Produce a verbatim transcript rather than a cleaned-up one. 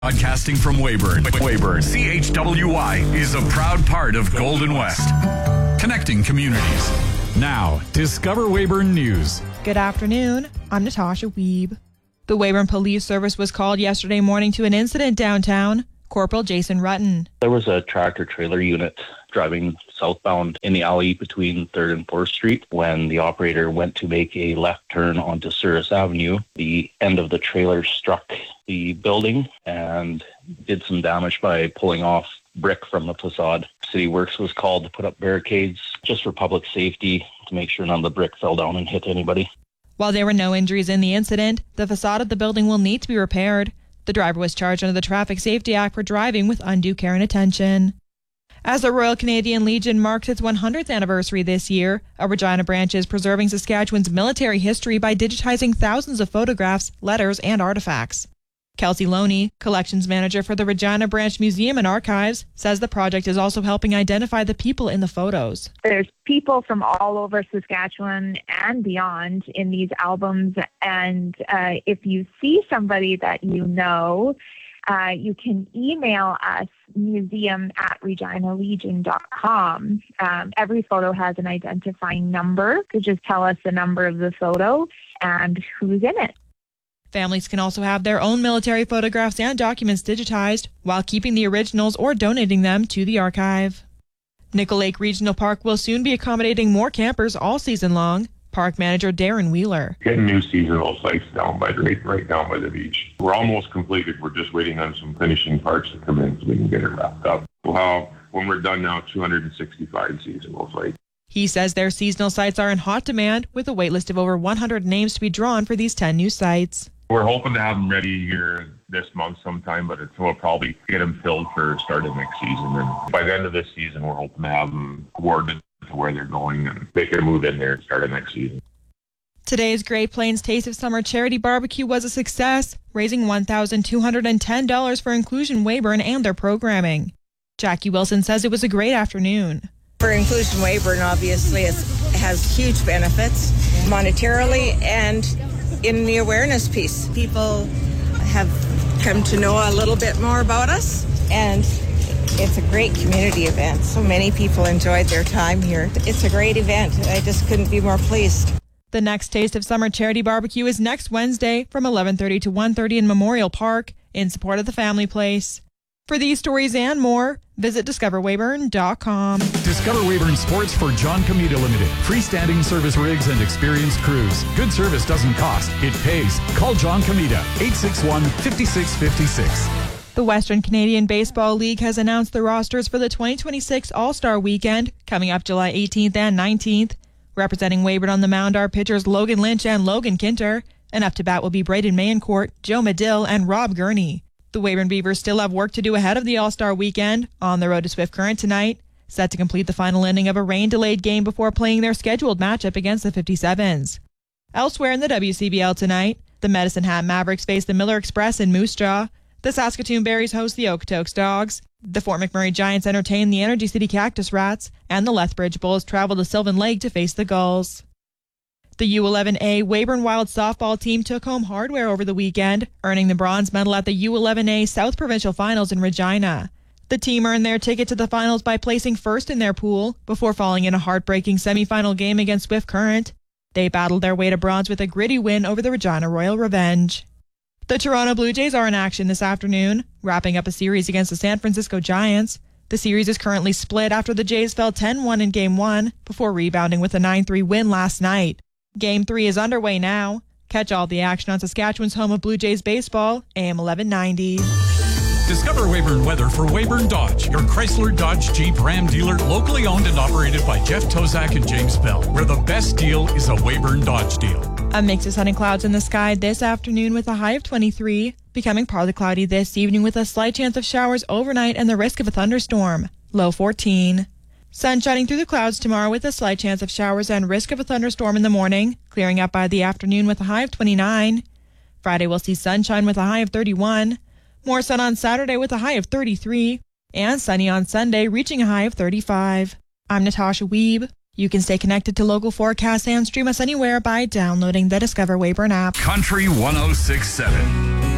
Broadcasting from Weyburn. Weyburn. C H W Y is a proud part of Golden West. Connecting communities. Now, Discover Weyburn News. Good afternoon. I'm Natasha Wiebe. The Weyburn Police Service was called yesterday morning to an incident downtown. Corporal Jason Rutten. There was a tractor-trailer unit driving southbound in the alley between third and fourth Street when the operator went to make a left turn onto Souris Avenue. The end of the trailer struck the building and did some damage by pulling off brick from the facade. City Works was called to put up barricades just for public safety to make sure none of the brick fell down and hit anybody. While there were no injuries in the incident, the facade of the building will need to be repaired. The driver was charged under the Traffic Safety Act for driving with undue care and attention. As the Royal Canadian Legion marks its one hundredth anniversary this year, a Regina branch is preserving Saskatchewan's military history by digitizing thousands of photographs, letters, and artifacts. Kelsey Loney, collections manager for the Regina Branch Museum and Archives, says the project is also helping identify the people in the photos. There's people from all over Saskatchewan and beyond in these albums, and uh, if you see somebody that you know, uh, you can email us, museum at regina legion dot com. Um, every photo has an identifying number to just tell us the number of the photo and who's in it. Families can also have their own military photographs and documents digitized while keeping the originals or donating them to the archive. Nickel Lake Regional Park will soon be accommodating more campers all season long. Park manager Darren Wheeler. Getting new seasonal sites down by the, right, right down by the beach. We're almost completed. We're just waiting on some finishing parts to come in so we can get it wrapped up. We'll have, when we're done now, two hundred sixty-five seasonal sites. He says their seasonal sites are in hot demand with a wait list of over one hundred names to be drawn for these ten new sites. We're hoping to have them ready here this month sometime, but it's, we'll probably get them filled for start of next season. And by the end of this season, we're hoping to have them awarded to where they're going and they can move in there and start of next season. Today's Great Plains Taste of Summer charity barbecue was a success, raising one thousand two hundred ten dollars for Inclusion Weyburn and their programming. Jackie Wilson says it was a great afternoon. For Inclusion Weyburn, obviously, it has huge benefits monetarily and in the awareness piece. People have come to know a little bit more about us, and it's a great community event. So many people enjoyed their time here. It's a great event. I just couldn't be more pleased. The next Taste of Summer charity barbecue is next Wednesday from eleven thirty to one thirty in Memorial Park in support of the Family Place. For these stories and more, visit discover weyburn dot com. Discover Weyburn Sports for John Comita Limited. Freestanding service rigs and experienced crews. Good service doesn't cost, it pays. Call John Comita, eight six one, five six five six. The Western Canadian Baseball League has announced the rosters for the twenty twenty-six All-Star Weekend, coming up July eighteenth and nineteenth. Representing Weyburn on the mound are pitchers Logan Lynch and Logan Kinter, and up to bat will be Braden Mayencourt, Joe Medill, and Rob Gurney. The Weyburn Beavers still have work to do ahead of the All-Star Weekend, on the road to Swift Current tonight, set to complete the final inning of a rain-delayed game before playing their scheduled matchup against the fifty-sevens. Elsewhere in the W C B L tonight, the Medicine Hat Mavericks face the Miller Express in Moose Jaw, the Saskatoon Berries host the Okotoks Dogs, the Fort McMurray Giants entertain the Energy City Cactus Rats, and the Lethbridge Bulls travel to Sylvan Lake to face the Gulls. The U eleven A Weyburn Wild softball team took home hardware over the weekend, earning the bronze medal at the U eleven A South Provincial Finals in Regina. The team earned their ticket to the finals by placing first in their pool before falling in a heartbreaking semifinal game against Swift Current. They battled their way to bronze with a gritty win over the Regina Royal Revenge. The Toronto Blue Jays are in action this afternoon, wrapping up a series against the San Francisco Giants. The series is currently split after the Jays fell ten one in Game one before rebounding with a nine three win last night. Game three is underway now. Catch all the action on Saskatchewan's home of Blue Jays baseball, A M eleven ninety. Discover Weyburn weather for Weyburn Dodge, your Chrysler, Dodge, Jeep, Ram dealer, locally owned and operated by Jeff Tozak and James Bell, where the best deal is a Weyburn Dodge deal. A mix of sun and clouds in the sky this afternoon with a high of twenty-three, becoming partly cloudy this evening with a slight chance of showers overnight and the risk of a thunderstorm, low fourteen. Sun shining through the clouds tomorrow with a slight chance of showers and risk of a thunderstorm in the morning, clearing up by the afternoon with a high of twenty-nine. Friday will see sunshine with a high of thirty-one. More sun on Saturday with a high of thirty-three. And sunny on Sunday, reaching a high of thirty-five. I'm Natasha Wiebe. You can stay connected to local forecasts and stream us anywhere by downloading the Discover Weyburn app. Country one oh six point seven.